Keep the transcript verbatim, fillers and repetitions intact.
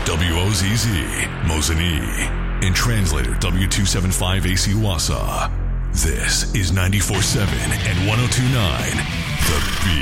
W O Z Z, Mosinee, and translator W two seventy-five A C Wassa. This is ninety-four point seven and one oh two point nine The Beat.